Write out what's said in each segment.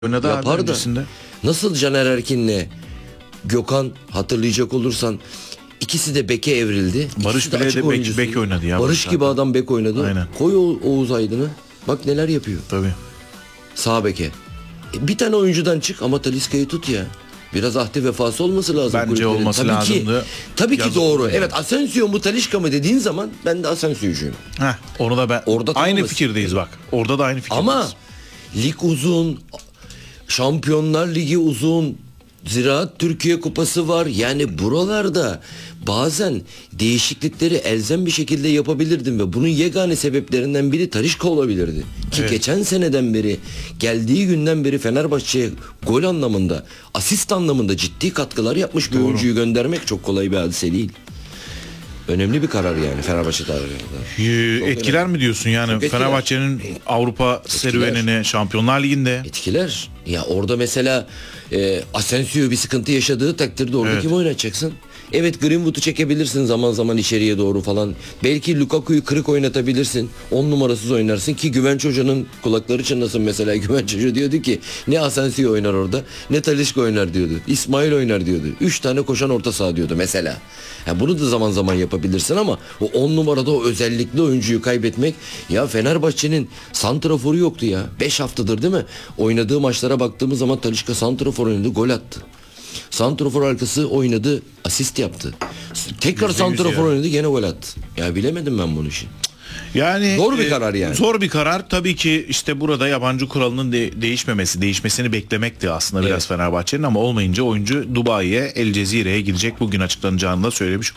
Oynadı abi Yapar da. öncesinde. Nasıl Caner Erkin'le Gökhan, hatırlayacak olursan, ikisi de beke evrildi. Barış İkisi de bile açık de oyuncusu. bek oynadı ya. Barış gibi zaten. adam bek oynadı. Aynen. Koy Oğuz Aydın'ı. Bak neler yapıyor. Tabii. Sağ beke. Bir tane oyuncudan çık ama Talisca'yı tut ya. Biraz ahdi vefası olması lazım. Bence kulüplerin. olması tabii lazımdı. Tabii ki Yazık doğru. yani. Evet, Asensio mu Talisca mı dediğin zaman ben de Asensio'cuyum. Onu da ben. Orada aynı tamamız. fikirdeyiz bak. Orada da aynı fikirdeyiz. Ama lig uzun, Şampiyonlar Ligi uzun, Ziraat Türkiye Kupası var. Yani buralarda bazen değişiklikleri elzem bir şekilde yapabilirdim ve bunun yegane sebeplerinden biri Talisca olabilirdi. Ki Evet. geçen seneden beri, geldiği günden beri Fenerbahçe'ye gol anlamında, asist anlamında ciddi katkılar yapmış bir oyuncuyu göndermek çok kolay bir hadise değil. Önemli bir karar yani Fenerbahçe tarafından. Etkiler mi diyorsun yani Çok etkiler. Fenerbahçe'nin Avrupa serüvenini, Şampiyonlar Ligi'nde? Etkiler. Ya orada mesela Asensio bir sıkıntı yaşadığı takdirde orada Evet. kim oynatacaksın? Evet, Greenwood'u çekebilirsin zaman zaman içeriye doğru falan. Belki Lukaku'yu kırık oynatabilirsin. 10 numarasız oynarsın ki Güvenç Hoca'nın kulakları çınlasın mesela. Güvenç Hoca diyordu ki ne Asensio oynar orada ne Talisca oynar diyordu. İsmail oynar diyordu. 3 tane koşan orta saha diyordu mesela. Yani bunu da zaman zaman yapabilirsin ama o 10 numarada o özellikli oyuncuyu kaybetmek, ya Fenerbahçe'nin santraforu yoktu ya. 5 haftadır değil mi? Oynadığı maçlara baktığımız zaman Talisca santrafor oynadı, gol attı. Santrafor arkası oynadı, asist yaptı. Tekrar %100 santrafor ya. oynadı, gene gol attı. Ya bilemedim ben bunu işi. Yani Zor bir karar yani. Zor bir karar. Tabii ki işte burada yabancı kuralının değişmesini beklemekti aslında biraz Evet. Fenerbahçe'nin, ama olmayınca oyuncu Dubai'ye, El Cezire'ye gidecek. Bugün açıklanacağını da söylemiş.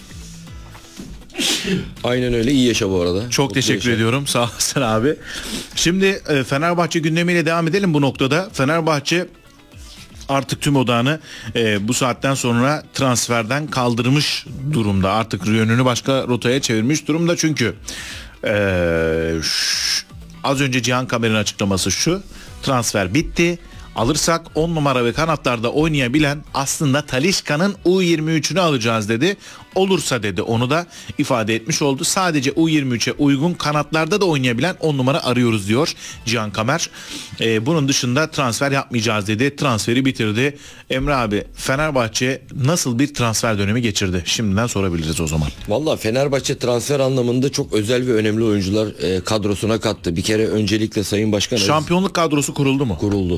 Aynen öyle, iyi yaşa bu arada. Çok Mutlu teşekkür yaşa. ediyorum. Sağ olasın abi. Şimdi Fenerbahçe gündemiyle devam edelim bu noktada. Fenerbahçe artık tüm odağını bu saatten sonra transferden kaldırmış durumda. Artık yönünü başka rotaya çevirmiş durumda. Çünkü az önce Cihan Kamer'in açıklaması şu: transfer bitti. Alırsak 10 numara ve kanatlarda oynayabilen aslında Talisca'nın U23'ünü alacağız dedi. Olursa dedi, onu da ifade etmiş oldu. Sadece U23'e uygun kanatlarda da oynayabilen 10 numara arıyoruz diyor Cihan Kamer. Bunun dışında transfer yapmayacağız dedi. Transferi bitirdi. Emre abi, Fenerbahçe nasıl bir transfer dönemi geçirdi? Şimdiden sorabiliriz o zaman. Valla Fenerbahçe transfer anlamında çok özel ve önemli oyuncular kadrosuna kattı. Bir kere öncelikle Sayın Başkan Şampiyonluk kadrosu kuruldu mu? kuruldu.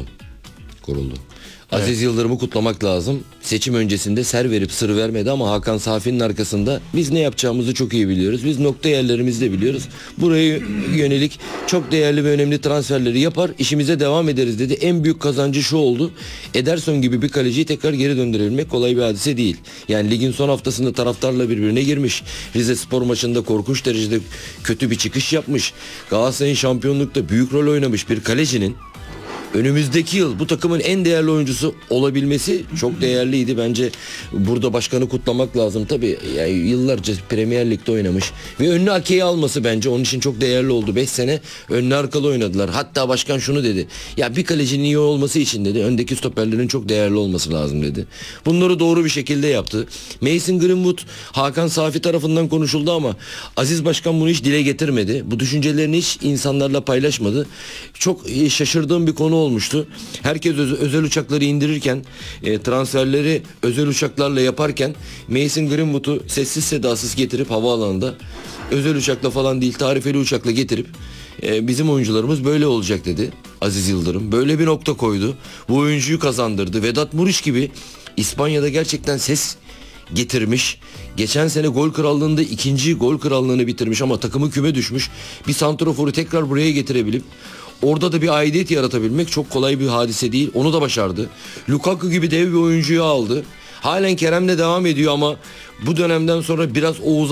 Aziz Yıldırım'ı kutlamak lazım. Seçim öncesinde ser verip sır vermedi ama Hakan Safi'nin arkasında biz ne yapacağımızı çok iyi biliyoruz. Biz nokta yerlerimizi de biliyoruz. Buraya yönelik çok değerli ve önemli transferleri yapar, işimize devam ederiz dedi. En büyük kazancı şu oldu: Ederson gibi bir kaleciyi tekrar geri döndürebilmek kolay bir hadise değil. Yani ligin son haftasında taraftarla birbirine girmiş. Rizespor maçında korkunç derecede kötü bir çıkış yapmış. Galatasaray'ın şampiyonlukta büyük rol oynamış bir kalecinin önümüzdeki yıl bu takımın en değerli oyuncusu olabilmesi çok değerliydi. Bence burada başkanı kutlamak lazım. Tabii yani yıllarca Premier Lig'de oynamış ve önüne Ake'yi alması bence onun için çok değerli oldu. 5 sene önüne arkalı oynadılar. Hatta başkan şunu dedi: ya bir kalecinin iyi olması için dedi, öndeki stoperlerin çok değerli olması lazım dedi. Bunları doğru bir şekilde yaptı. Mason Greenwood Hakan Safi tarafından konuşuldu ama Aziz Başkan bunu hiç dile getirmedi. Bu düşüncelerini hiç insanlarla paylaşmadı. Çok şaşırdığım bir konu olmuştu. Herkes özel uçakları indirirken, transferleri özel uçaklarla yaparken Mason Greenwood'u sessiz sedasız getirip havaalanında, özel uçakla falan değil tarifeli uçakla getirip bizim oyuncularımız böyle olacak dedi Aziz Yıldırım. Böyle bir nokta koydu. Bu oyuncuyu kazandırdı. Vedat Muriç gibi İspanya'da gerçekten ses getirmiş. Geçen sene gol krallığında ikinci gol krallığını bitirmiş ama takımı küme düşmüş. Bir santraforu tekrar buraya getirebilip orada da bir aidiyet yaratabilmek çok kolay bir hadise değil. Onu da başardı. Lukaku gibi dev bir oyuncuyu aldı. Halen Kerem'le devam ediyor ama bu dönemden sonra biraz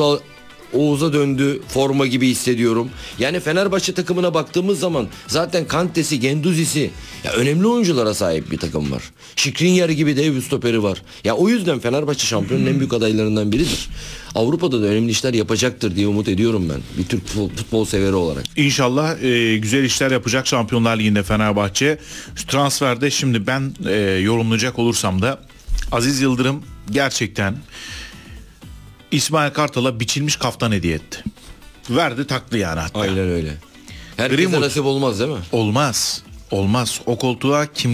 Oğuz'a döndü forma gibi hissediyorum. Yani Fenerbahçe takımına baktığımız zaman zaten Kante'si, Gendouzi'si, ya önemli oyunculara sahip bir takım var. Skriniar gibi dev bir stoperi var. Ya o yüzden Fenerbahçe şampiyonun en büyük adaylarından biridir. Avrupa'da da önemli işler yapacaktır diye umut ediyorum ben. Bir Türk futbol severi olarak. İnşallah güzel işler yapacak Şampiyonlar Ligi'nde Fenerbahçe. Şu transferde şimdi ben yorumlayacak olursam da Aziz Yıldırım gerçekten İsmail Kartal'a biçilmiş kaftan hediye etti. Verdi taktı yani hatta. Aynen öyle. Herkese Greenwood. nasip olmaz değil mi? Olmaz. Olmaz. O koltuğa kim